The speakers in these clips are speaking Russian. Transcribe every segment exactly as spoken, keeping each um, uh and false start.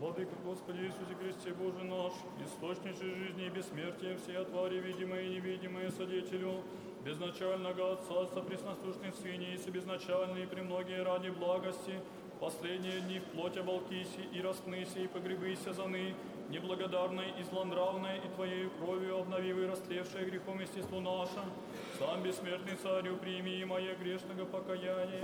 Владыка Господи Иисусе Христе, Боже наш, источничек жизни и бессмертия, все твари, видимые и невидимые, содетелю, безначального Отца, сопресносущных свиней, и безначальные, премногие ради благости, последние дни вплоть оболкися и распныся, и погребыся заны, неблагодарной и злонравной, и Твоей кровью обновив и растлевшее грехом естество наше, сам бессмертный Царю, прими и мое грешного покаяние.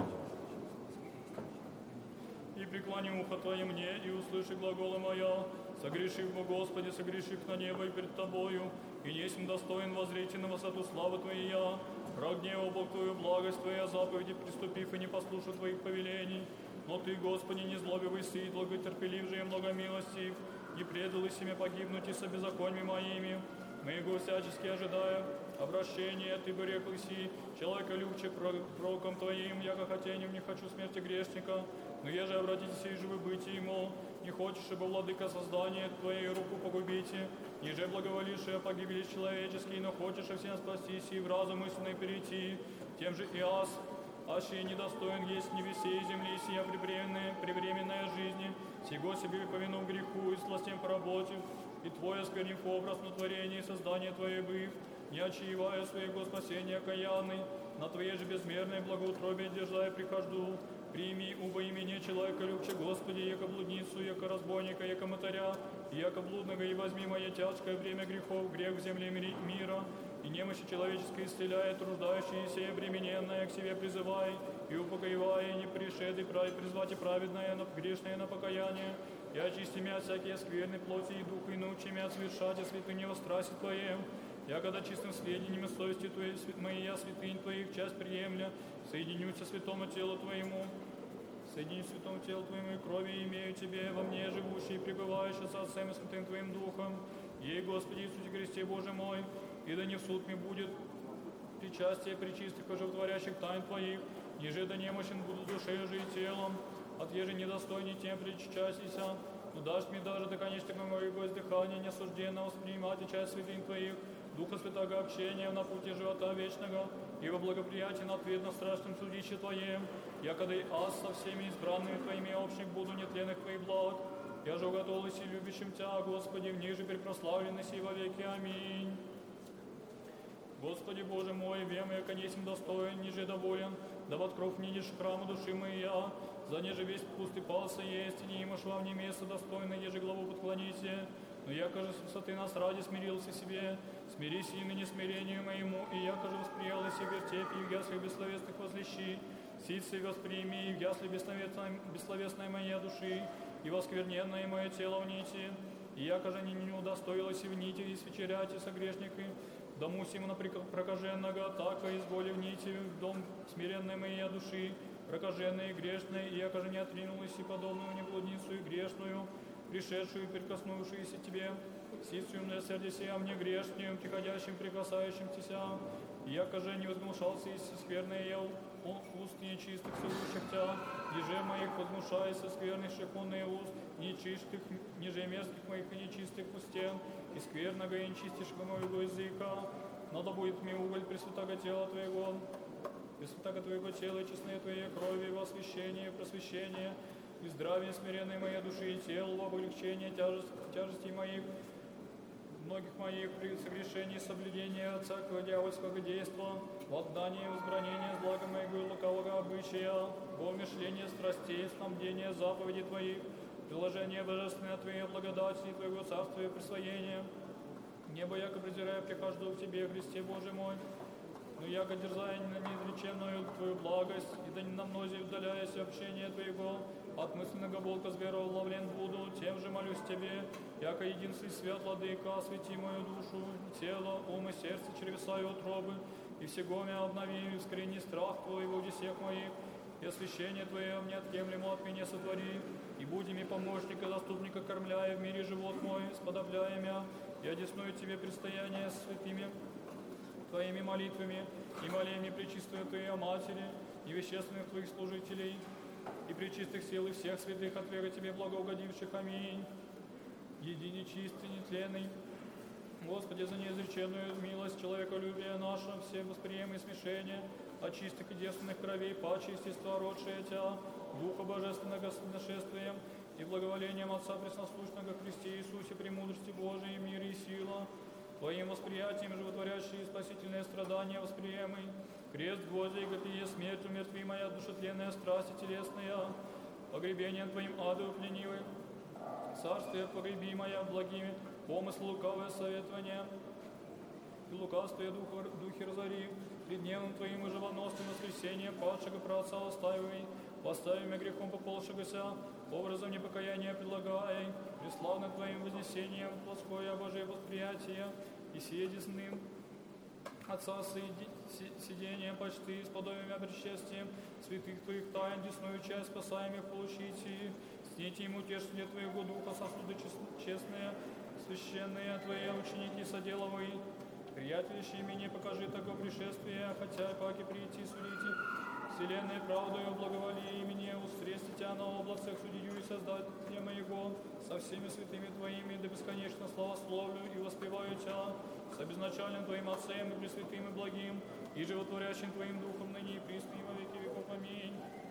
И преклони ухо Твое мне, и услыши глаголы моя, согрешив бы, Господи, согрешив на небо и пред Тобою, и несем достоин воззрите на высоту славы Твоей я, прогневал Бог Твою благость Твоя, заповеди приступив и не послушав Твоих повелений. Но Ты, Господи, не злобивый сый, долготерпелив же и многомилостив, и предал и себе погибнуть и со беззакониями моими, моего всячески ожидая обращения, Ты бы рекл си, человека любче пророком Твоим, яко хотением не хочу смерти грешника, но я же обратитесь и живы быть ему, не хочешь, чтобы, владыка, создание Твоей руку погубите, ниже благоволивши о погибели человеческий, но хочешь всем спастись и в разум истинный перейти, тем же и аз, аще недостоин есть небесей и земли, сия превременная, превременная жизни, сего себе повину греху и сластем поработив, и Твой осквернив образ на творении и создание Твое быв, не очаевая своего спасения окаянный, на Твоей же безмерной благоутробие держа и прихожду, прими убо имени человека любче, Господи, яко блудницу, яко разбойника, яко мотаря, и яко блудного, и возьми мое тяжкое бремя грехов, грех в земле мира, и немощи человеческой исцеляя, труждающиеся и обремененное к себе призывай, и упокоивая, и не пришед, и призвать и праведное, но грешное на покаяние, и очисти мя всякие скверны плоти и духа, и научи мя совершать и святыню во страсти Твоем, я когда чистым сведением и совести Твоей, моей я святынь Твоих часть приемля, соединюся святому телу Твоему, соединю святому телу Твоему и крови имею Тебе, во мне живущий и пребывающий со Отцем и Святым Твоим Духом, ей, Господи Иисусе Христе, Боже мой, и да не в суд мне будет причастие причистых оживотворящих тайн Твоих, еже да немощен буду душею же и телом, от еже недостойней тем причастися, но дашь мне даже до конечного моего издыхания неосужденно воспринимать и часть святынь Твоих, Духа Святого общения на пути живота вечного, и во благоприятии на ответ на страшном судище Твоем, я когда и аз со всеми избранными Твоими общих буду нетленных Твоих благ, я же уготовлюсь и любящим Тя, Господи, в них же препрославленный сей во веки. Аминь. Господи Боже мой, вем, яко несем достоин, ниже доволен, да в кровь не нишь храму души моя, за неже весь пустый пался есть, и не имаш вам не место достойно, еже главу подклоните, но яко же с высоты нас ради смирился себе, смирись и ныне смирению моему, и яко же восприял и себе вертепи, и в яслях бессловесных возлещи, ситцы восприми, и в ясли бессловесной моей души, и воскверненное мое тело в нити, и яко же не удостоилась и в нити, и свечерять, и согрешники, дому сему на прокаженного, така изволи в нити, в дом смиренной моей души, прокаженной и грешной, и яко же не отринулась и подобную неблудницу и грешную, пришедшую и прикоснувшуюся Тебе, ситцию милосердия сия мне грешню, приходящим, прикасающим Тебя, и яко же не возмущался и скверный ел, он уст нечистых силущих Тя, еже моих возмущайся, скверных шехонные уст, нечистых, ниже мерзких моих и нечистых устен, и скверного и нечистейшего моего языка, надо будет мне уголь пресвятого тела Твоего, пресвятого Твоего тела, и честные Твоей крови, во освящение, просвещение, и здравие смиренной моей души и тела, в облегчение тяжесть, тяжестей моих, многих моих при согрешении соблюдения всякого дьявольского действа, в отдании и возбранении злага моего и лукавого обычая, во умерщвление страстей, снабдение заповедей Твоих, приложение божественное Твоей благодати и Твоего царства и присвоения. Небо, яко презирая, прихожу к Тебе, Христе Боже мой, но яко дерзая на неизреченную Твою благость, и да не на мнозе удаляясь общения Твоего, от мысленного волка зверо ловлен буду, тем же молюсь Тебе, яко единственный свет, владыка, освети мою душу, тело, ум и сердце, чревеса и утробы, и всего меня обнови, и вскрени страх Твой в всех моих, и освящение Твое неотъемлемо от меня сотвори, и будь ми помощника, заступника, кормляя в мире живот мой, сподобляя мя, и одесную Тебе предстояние святыми Твоими молитвами, и моления пречистую Твоей Матери, и вещественных Твоих служителей, и пречистых сил и всех святых от века Тебе благоугодивших. Аминь. Единый чистый, нетленный, Господи, за неизреченную милость человеколюбия наше, все восприемы и смешения, от чистых и девственных кровей, паче естества, родшие Тя, Духа Божественного с нашествием, и благоволением Отца Преснослушного Христе Иисусе, премудрости Божией, мир и сила, Твоим восприятием животворящие спасительные страдания восприемый, крест гвозди и гопие, смерть умертви моя, душетленная страсть и телесная, погребением Твоим аду пленивый, царствие погреби моя благими, помыслы лукавое советование, и лукавствие духа, духи разори, пред дневом Твоим и живоносным воскресением, падшего праотца оставивай, поставим грехом пополшегося, образом непокаяния предлагай, преславным Твоим вознесением, плоское Божие восприятие, и сие десным Отца сидения почты, с подобием причастием святых Твоих тайн, десную часть спасаемых получите, сните ему утешение Твоего Духа, сосуды честные, священные Твои ученики соделовые, приятельщие меня покажи такое пришествие, хотя паки прийти судите, вселенной правдою благоволие имени, устрести Тя на облацах судью и Создателя моего, со всеми святыми Твоими, да бесконечно славословлю и воспеваю Тя, с обезначальным Твоим Отцем и Пресвятым и Благим, и животворящим Твоим Духом ныне и присно и во веки веков. Аминь.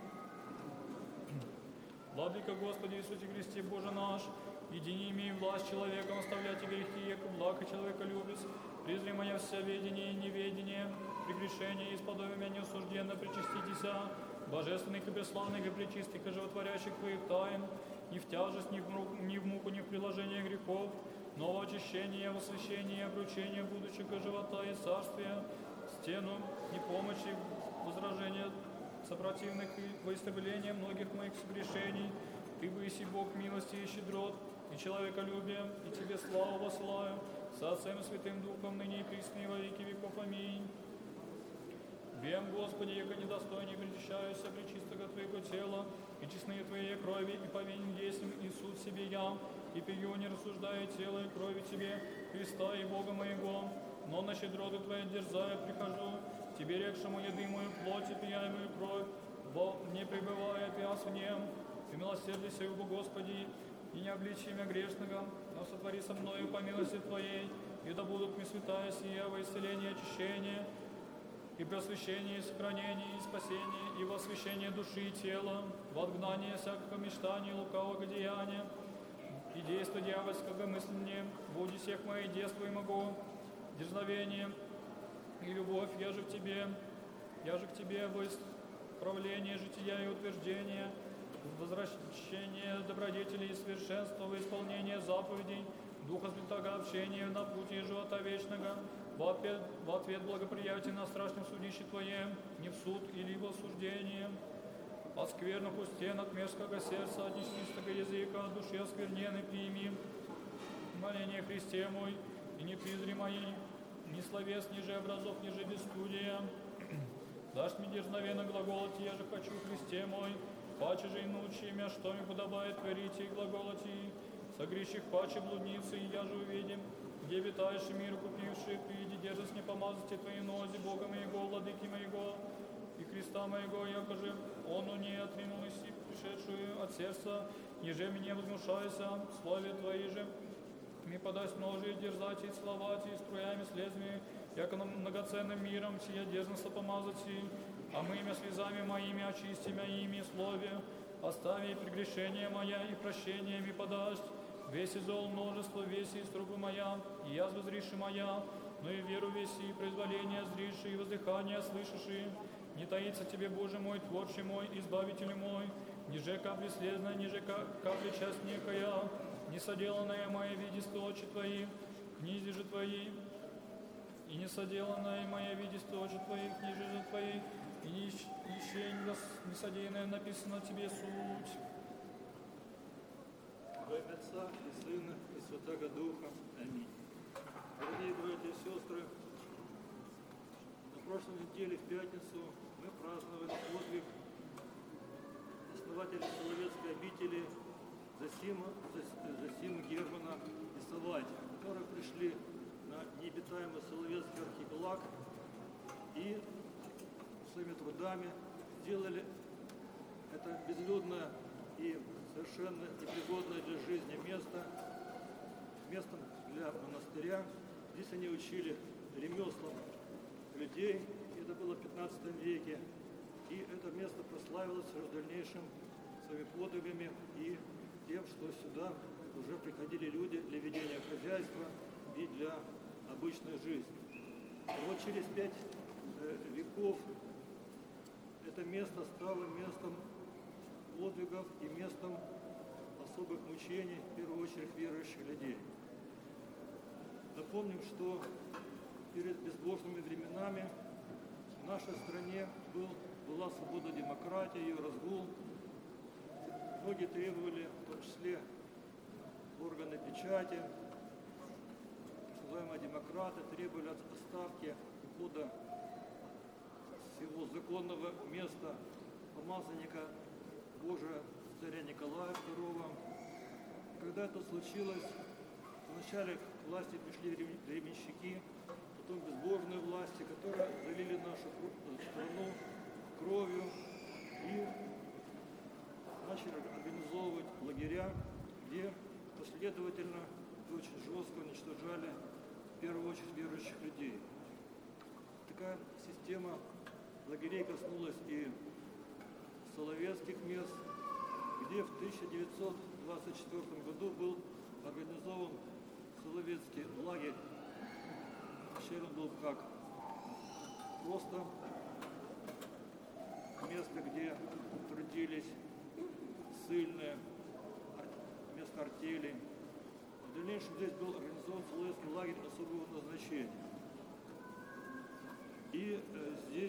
Владыка Господи Иисусе Христе, Боже наш, едини имей власть человеком оставлять грехи, яко благ и человеколюбец, презри моя всеведение и неведение, прегрешение и сподобие меня неосужденно причаститеся, божественных и бесславных и пречистых и животворящих Твоих тайн, ни в тяжесть, ни в, муку, ни в муку, ни в приложение грехов, но в очищение, в освящение, обручение будущего живота и царствия, стену, ни помощи, возражения сопротивных и во истребление многих моих согрешений, Ты бы иси Бог милости и щедрот, и человеколюбия, и Тебе славу воссылаю, со Отцем и Святым Духом, ныне и присно и во веки веков. Аминь. Вем, Господи, яко недостойней причащаюся пречистого Твоего тела, и честные Твоей крови, и повинен есмь и суд себе я, и пью, не рассуждая тело и крови Тебе, Христа и Бога моего, но на щедроту Твою дерзая прихожу, Тебе рекшему едымую плоть и пияемую кровь, во мне пребывает и аз в нем, и милосердися, Его Господи, и не обличи меня грешного, но сотвори со мною по милости Твоей, и да будут мне святая сия во исцеление и очищение, и просвещение, и сохранение, и спасение, и во освящение души и тела, в отгнание всякого мечтания и лукавого деяния, и действо дьявольского мысли мне, буди всех моих детства и могу, дерзновение и любовь, я же к Тебе, я же к Тебе во исправление жития и утверждение, возвращение добродетелей и совершенства, во исполнение заповедей, Духа Святого общения на пути живота вечного, в ответ, в ответ благоприятия на страшном судище Твоем, не в суд или в осуждение, от скверных устен, от мерзкого сердца, от нечистого языка, от души оскверненной прими, моление Христе мой, и не призри мои, ни словес, ни же образов, ни же бесстудия. Дашь мне дерзновенно глаголоти, я же хочу Христе мой, паче же и научи меня, что мне подобает творить и глаголоти, согрещих паче блудницы, и я же увидим, где витаешь мир купивший, приди, держись не помазайте Твои нози, Бога моего, владыки моего, и креста моего, якоже оно не отринул и пришедшую от сердца, еже мне возмущайся, в слове Твои же, мне подасть множие, дерзать и целовать, и струями слезами, яко многоценным миром сия дерзностно помазать, а мы имя слезами моими очисти меня ими слове, остави и прегрешение моя, и прощение ми подасть, весь и зол множество, весь и струбы моя, и язвы зриши моя, но и веру весь и произволение зриши, и воздыхание слышиши, не таится Тебе, Боже мой, Творче мой, Избавитель мой, ниже капли слезная, ниже капли часть некая, не соделанная моя видисты очи Твои, книзи же Твои, и не соделанная моя видисты очи Твои, книзи же Твои, и не еще не содеянное написано Тебе суть. Во имя Отца и Сына и Святого Духа. Аминь. Дорогие братья и сестры, на прошлой неделе в пятницу мы праздновали подвиг основателя Соловецкой обители Зосима, Зосима Германа и Салати, которые пришли на необитаемый Соловецкий архипелаг и своими трудами сделали это безлюдное и совершенно непригодное для жизни место, местом для монастыря. Здесь они учили ремеслам людей, это было в пятнадцатом веке, и это место прославилось в дальнейшем своими подвигами и тем, уже приходили люди для ведения хозяйства и для обычной жизни. И вот через пять э, веков это место стало местом подвигов и местом особых мучений, в первую очередь верующих людей. Напомним, что перед безбожными временами в нашей стране был, была свобода демократии, ее разгул. Многие требовали, в том числе органы печати, так называемые демократы, требовали отставки ухода с его законного места помазанника Божия царя Николая второго. Когда это случилось, вначале к власти пришли временщики, потом безбожные власти, которые залили нашу страну кровью и начали организовывать лагеря, где последовательно и очень жестко уничтожали в первую очередь верующих людей. Такая система лагерей коснулась и Соловецких мест, где в тысяча девятьсот двадцать четвёртом году был организован Соловецкий лагерь. Вообще он был как просто место, где трудились ссыльные, место артелей. В дальнейшем здесь был организован Соловецкий лагерь особого назначения. И э, здесь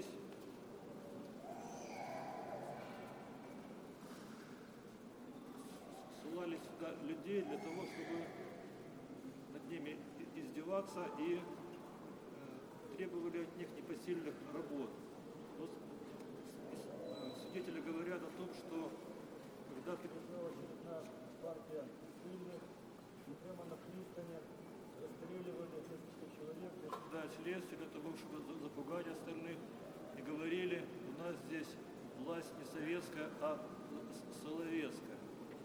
ссылали сюда людей для того, чтобы над ними издеваться и э, требовали от них непосильных работ. Вот, э, свидетели говорят о том, что когда приезжала очередная партия ссыльных, прямо на пристани расстреливали несколько человек, да, следствие для того, чтобы запугать остальных, и говорили, у нас здесь власть не советская, а соловецкая.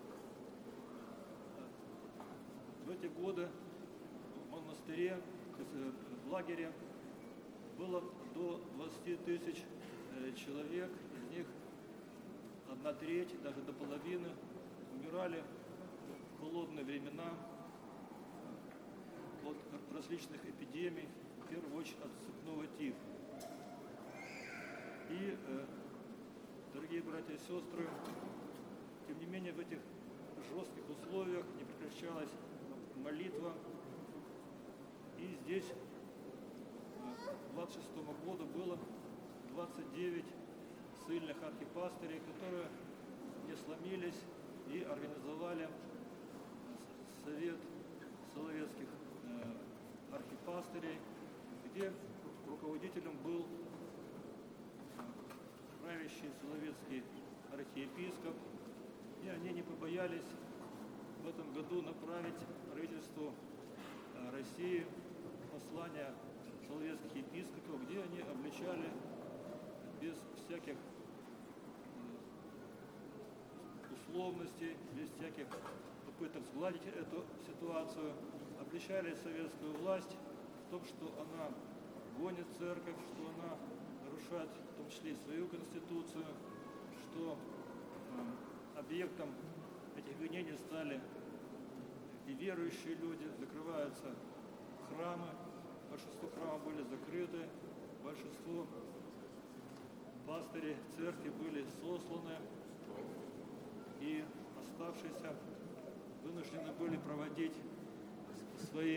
В эти годы в монастыре, в лагере было до двадцати тысяч человек, из них одна треть, даже до половины умирали в холодные времена от различных эпидемий, в первую очередь от цепного тифа. И, э, дорогие братья и сестры, тем не менее в этих жестких условиях не прекращалась молитва. И здесь к двадцать шестому году было двадцать девять ссыльных архипастырей, которые не сломились и организовали совет соловецких э, архипастырей, где руководителем был правящий соловецкий архиепископ, и они не побоялись в этом году направить правительству России послание соловецких епископов, где они обличали без всяких условностей, без всяких попыток сгладить эту ситуацию, обличали советскую власть в том, что она гонит церковь, что она нарушает в том числе и свою конституцию, что э, объектом этих гонений стали и верующие люди, закрываются храмы, большинство храмов были закрыты, большинство пастырей церкви были сосланы, и оставшиеся вынуждены были проводить свои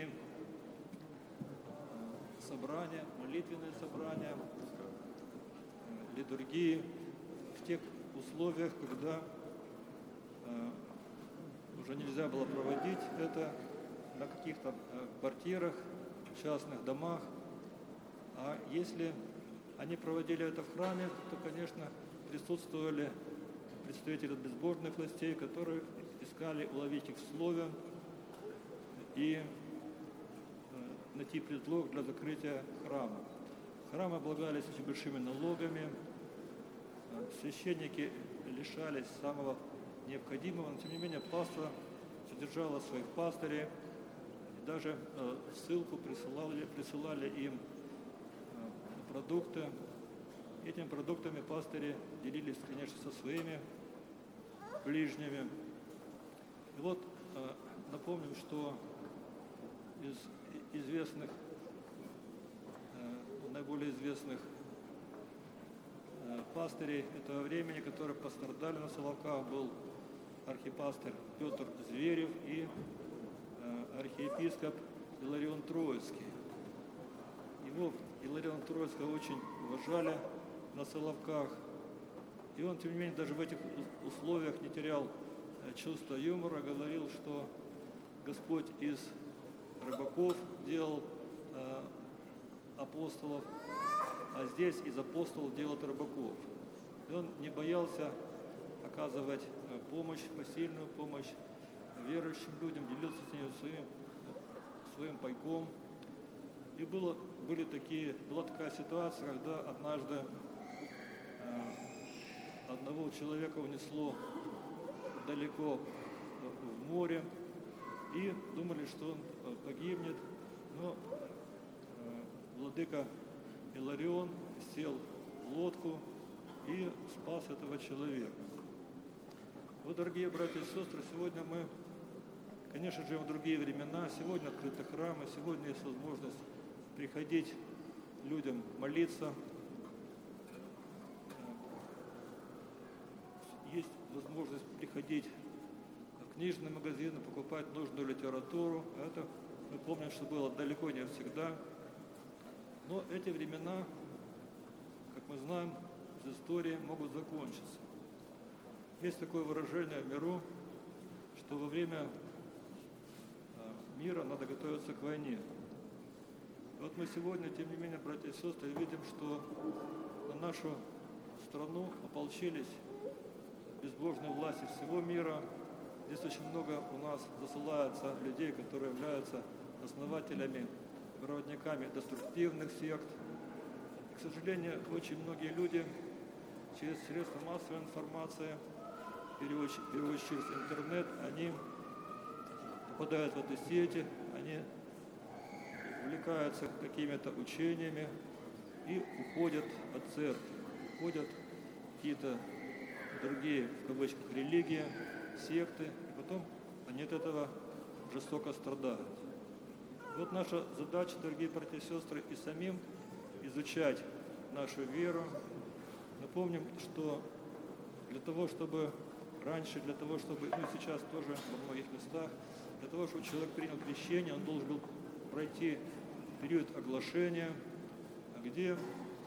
собрания, молитвенные собрания, литургии в тех условиях, когда э, уже нельзя было проводить это на каких-то э, квартирах, частных домах. А если они проводили это в храме, то, конечно, присутствовали представители безбожных властей, которые искали уловить их в слове и э, найти предлог для закрытия храма. Храмы облагались очень большими налогами, священники лишались самого необходимого, но тем не менее паства содержала своих пастырей, и даже э, ссылку присылали, присылали им э, продукты. Этими продуктами пастыри делились, конечно, со своими ближними. И вот э, напомним, что из известных, наиболее известных пастырей этого времени, которые пострадали на Соловках, был архипастырь Петр Зверев и архиепископ Иларион Троицкий. Его Иларион Троицкого очень уважали на Соловках. И он, тем не менее, даже в этих условиях не терял чувство юмора, говорил, что Господь из рыбаков делал э, апостолов, а здесь из апостолов делает рыбаков. И он не боялся оказывать помощь, посильную помощь верующим людям, делился с ними своим, своим пайком. И было, были такие, была такая ситуация, когда однажды э, одного человека унесло далеко в море, и думали, что он погибнет, но э, владыка Иларион сел в лодку и спас этого человека. Вот, дорогие братья и сестры, сегодня мы, конечно, живем в другие времена, сегодня открыты храмы, сегодня есть возможность приходить людям молиться, есть возможность приходить в книжные магазины, покупать нужную литературу. Это мы помним, что было далеко не всегда. Но эти времена, как мы знаем, из истории могут закончиться. Есть такое выражение в миру, что во время мира надо готовиться к войне. И вот мы сегодня, тем не менее, братья и сестры, видим, что на нашу страну ополчились безбожные власти всего мира. Здесь очень много у нас засылается людей, которые являются основателями, проводниками деструктивных сект. И, к сожалению, очень многие люди через средства массовой информации, в первую очередь через интернет, они попадают в эти сети, они увлекаются какими-то учениями и уходят от церкви, уходят в какие-то другие, в кавычках, религии, секты, и потом они от этого жестоко страдают. Вот наша задача, дорогие братья и сестры, и самим изучать нашу веру. Напомним, что для того, чтобы раньше, для того, чтобы, ну и сейчас тоже во многих местах, для того, чтобы человек принял крещение, он должен был пройти период оглашения, где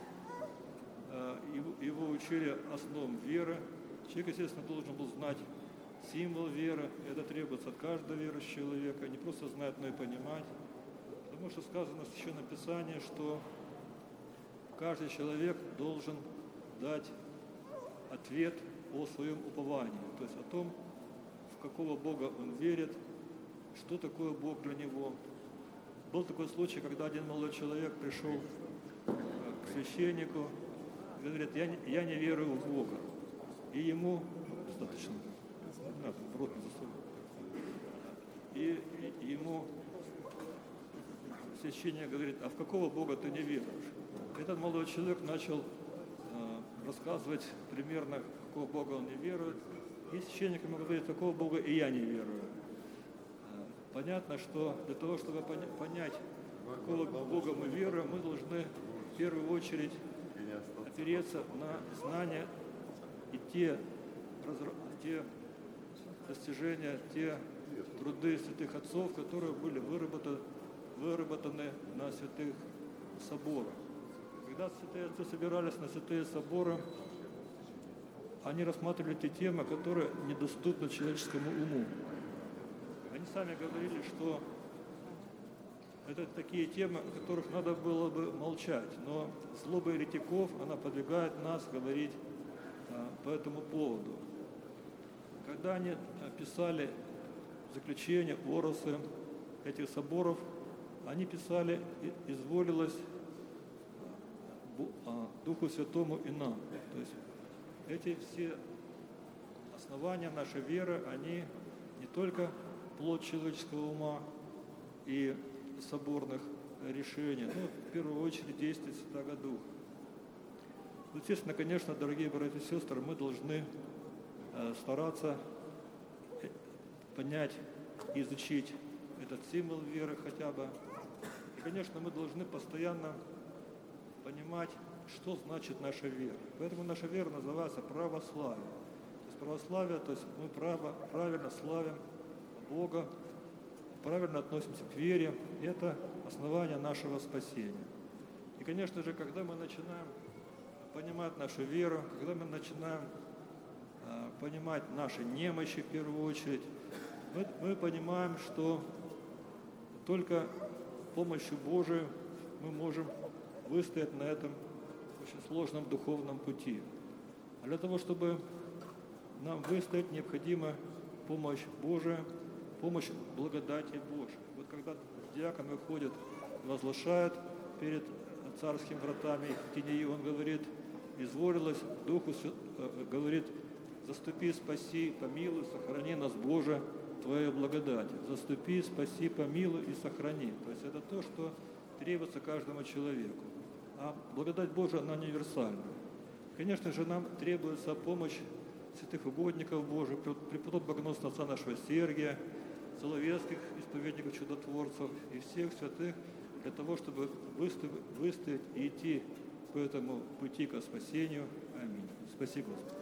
э, его, его учили основам веры. Человек, естественно, должен был знать символ веры. Это требуется от каждого верующего человека. Не просто знать, но и понимать. Потому что сказано в Священном Писании, что каждый человек должен дать ответ о своем уповании. То есть о том, в какого Бога он верит, что такое Бог для него. Был такой случай, когда один молодой человек пришел к священнику и говорит: я не, я не верую в Бога. И ему достаточно, надо, в рот не засовывать. И, и ему священник говорит: а в какого Бога ты не веруешь? Этот молодой человек начал э, рассказывать примерно, в какого Бога он не верует. И священник ему говорит: такого Бога и я не верую. Понятно, что для того, чтобы понять, какого Бога мы веруем, мы должны в первую очередь опереться на знания и те, те достижения, те труды святых отцов, которые были выработаны, выработаны на святых соборах. Когда святые отцы собирались на святые соборы, они рассматривали те темы, которые недоступны человеческому уму. Они сами говорили, что это такие темы, о которых надо было бы молчать, но злоба еретиков, она подвигает нас говорить а, по этому поводу. Когда они писали заключение, оросы этих соборов, они писали: «Изволилось Духу Святому и нам». То есть эти все основания нашей веры, они не только плод человеческого ума и соборных решений, но в первую очередь действует Святаго Духа. Естественно, конечно, дорогие братья и сестры, мы должны э, стараться понять изучить этот символ веры хотя бы. И, конечно, мы должны постоянно понимать, что значит наша вера. Поэтому наша вера называется православие. То есть православие, то есть мы право, правильно славим Бога, правильно относимся к вере. Это основание нашего спасения. И, конечно же, когда мы начинаем понимать нашу веру, когда мы начинаем э, понимать наши немощи в первую очередь, мы, мы понимаем, что только помощью Божией мы можем выстоять на этом очень сложном духовном пути. А для того, чтобы нам выстоять, необходима помощь Божия, помощь благодати Божией. Вот когда диакон выходит, возглашает перед царскими вратами теней, он говорит: «Изволилось Духу, говорит, заступи, спаси, помилуй, сохрани нас, Боже, Твоей благодати». Заступи, спаси, помилуй и сохрани. То есть это то, что требуется каждому человеку. А благодать Божия, она универсальна. Конечно же, нам требуется помощь святых угодников Божьих, преподобного богоносного отца нашего Сергия, соловецких исповедников, чудотворцев и всех святых, для того, чтобы выстоять и идти по этому пути ко спасению. Аминь. Спаси Господи.